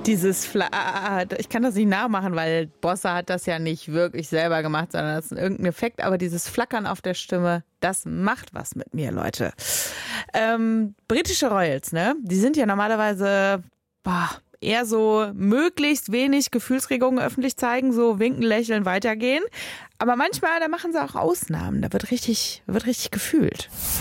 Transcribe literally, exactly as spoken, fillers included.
Dieses, Fla ah, ich kann das nicht nachmachen, weil Bossa hat das ja nicht wirklich selber gemacht, sondern das ist irgendein Effekt. Aber dieses Flackern auf der Stimme, das macht was mit mir, Leute. Ähm, britische Royals, ne? Die sind ja normalerweise boah, eher so möglichst wenig Gefühlsregungen öffentlich zeigen, so winken, lächeln, weitergehen. Aber manchmal, da machen sie auch Ausnahmen. Da wird richtig, wird richtig gefühlt.